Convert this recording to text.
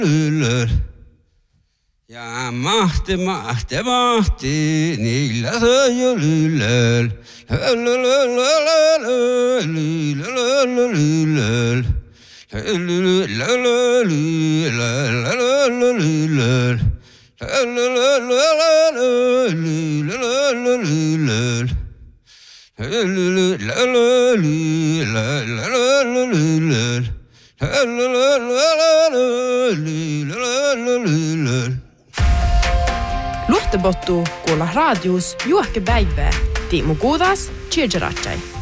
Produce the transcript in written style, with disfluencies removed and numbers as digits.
Ja mahti, niillä se jo lyllöl. Luhtebottu kuulla radius juohke päivää. Tiimu Kuutas, Tjirjaratsai.